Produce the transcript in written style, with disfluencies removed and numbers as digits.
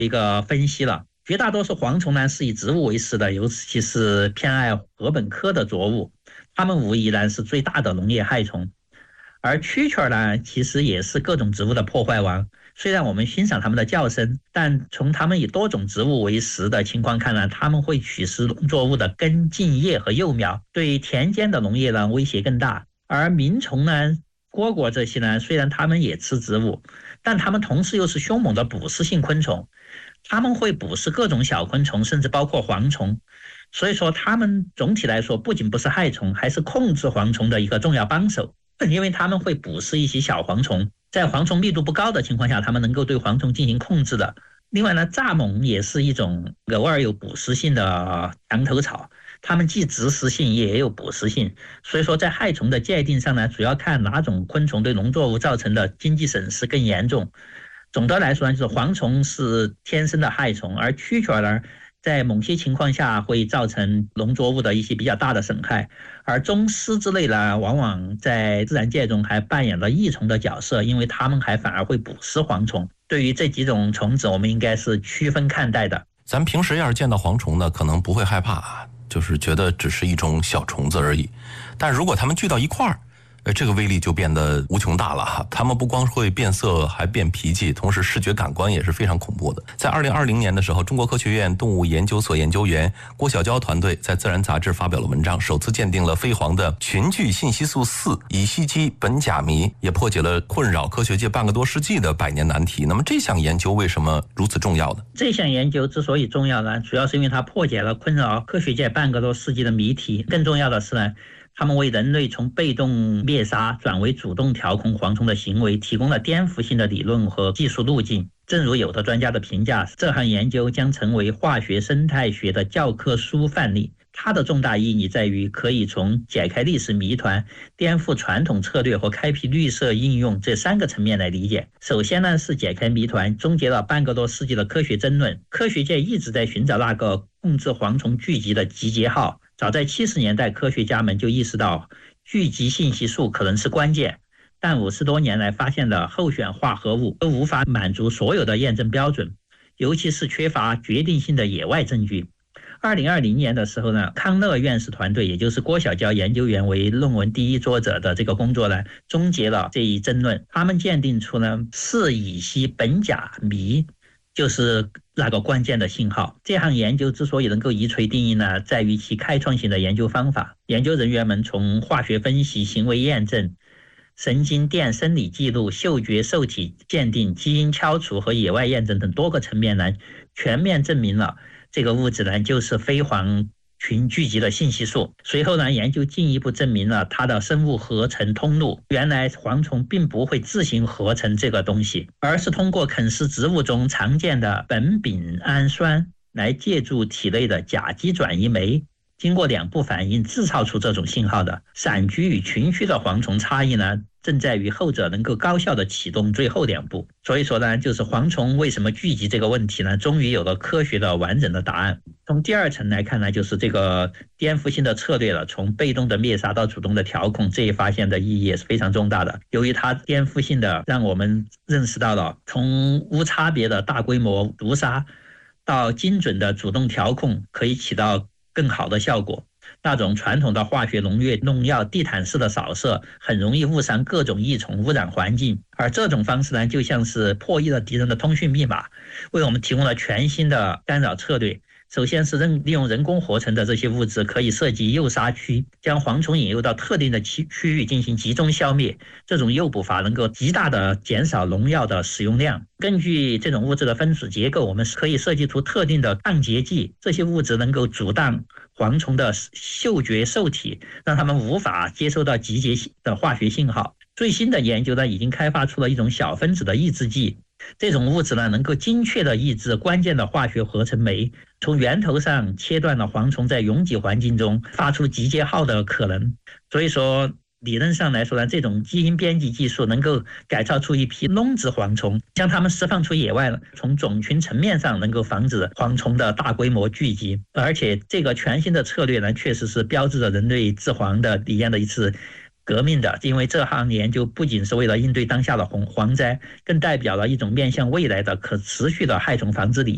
一个分析了。绝大多数蝗虫呢是以植物为食的，尤其是偏爱禾本科的作物，它们无疑呢是最大的农业害虫。而蛐蛐呢，其实也是各种植物的破坏王。虽然我们欣赏它们的叫声，但从它们以多种植物为食的情况看呢，它们会取食农作物的根、茎、叶和幼苗，对田间的农业呢威胁更大。而鸣虫呢、蝈蝈这些呢，虽然它们也吃植物，但它们同时又是凶猛的捕食性昆虫，它们会捕食各种小昆虫，甚至包括蝗虫。所以说，它们总体来说不仅不是害虫，还是控制蝗虫的一个重要帮手。因为它们会捕食一些小蝗虫，在蝗虫密度不高的情况下，它们能够对蝗虫进行控制的。另外呢，蚱蜢也是一种偶尔有捕食性的墙头草，它们既植食性也有捕食性。所以说，在害虫的界定上呢，主要看哪种昆虫对农作物造成的经济损失更严重。总的来说呢，就是蝗虫是天生的害虫，而蛐蛐呢，在某些情况下会造成农作物的一些比较大的损害，而螽斯之类呢，往往在自然界中还扮演了益虫的角色，因为它们还反而会捕食蝗虫。对于这几种虫子，我们应该是区分看待的。 咱平时要是见到蝗虫呢，可能不会害怕，就是觉得只是一种小虫子而已。但如果它们聚到一块儿，这个威力就变得无穷大了。它们不光会变色，还变脾气，同时视觉感官也是非常恐怖的。在2020年的时候，中国科学院动物研究所研究员郭晓娇团队在《自然》杂志发表了文章，首次鉴定了飞蝗的群聚信息素4乙烯基苯甲醚，也破解了困扰科学界半个多世纪的百年难题。那么这项研究为什么如此重要呢？ 这项研究之所以重要呢，主要是因为它破解了困扰科学界半个多世纪的谜题。更重要的是呢，他们为人类从被动灭杀转为主动调控蝗虫的行为提供了颠覆性的理论和技术路径。正如有的专家的评价，这项研究将成为化学生态学的教科书范例。它的重大意义在于可以从解开历史谜团、颠覆传统策略和开辟绿色应用这3个层面来理解。首先呢，是解开谜团，终结了半个多世纪的科学争论。科学界一直在寻找那个控制蝗虫聚集的集结号。早在70年代，科学家们就意识到聚集信息素可能是关键，但50多年来发现的候选化合物都无法满足所有的验证标准，尤其是缺乏决定性的野外证据。2020年的时候呢，康乐院士团队，也就是郭晓娇研究员为论文第一作者的这个工作呢，终结了这一争论。他们鉴定出呢4乙烯苯甲醚就是那个关键的信号。这项研究之所以能够一锤定音呢，在于其开创性的研究方法。研究人员们从化学分析、行为验证、神经电生理记录、嗅觉受体鉴定、基因敲除和野外验证等多个层面呢，全面证明了这个物质呢就是飞蝗群聚集的信息素。随后呢，研究进一步证明了它的生物合成通路。原来蝗虫并不会自行合成这个东西，而是通过啃食植物中常见的苯丙氨酸来借助体内的甲基转移酶，经过2步反应制造出这种信号的。散居与群居的蝗虫差异呢，正在于后者能够高效地启动最后2步。所以说呢，就是蝗虫为什么聚集这个问题呢，终于有了科学的完整的答案。从第2层来看呢，就是这个颠覆性的策略了，从被动的灭杀到主动的调控，这一发现的意义也是非常重大的。由于它颠覆性的让我们认识到了从无差别的大规模毒杀到精准的主动调控可以起到更好的效果。那种传统的化学农药地毯式的扫射很容易误伤各种益虫，污染环境，而这种方式呢，就像是破译了敌人的通讯密码，为我们提供了全新的干扰策略。首先是利用人工合成的这些物质可以设计诱杀区，将蝗虫引诱到特定的区域进行集中消灭。这种诱捕法能够极大的减少农药的使用量。根据这种物质的分子结构，我们可以设计出特定的抗结剂，这些物质能够阻挡蝗虫的嗅觉受体，让它们无法接收到集结的化学信号。最新的研究呢，已经开发出了一种小分子的抑制剂，这种物质呢，能够精确地抑制关键的化学合成酶，从源头上切断了蝗虫在拥挤环境中发出集结号的可能。所以说，理论上来说呢，这种基因编辑技术能够改造出一批笼子蝗虫，将它们释放出野外了，从种群层面上能够防止蝗虫的大规模聚集。而且这个全新的策略呢，确实是标志着人类治蝗的理念的一次革命的，因为这项研究不仅是为了应对当下的蝗灾，更代表了一种面向未来的可持续的害虫防治理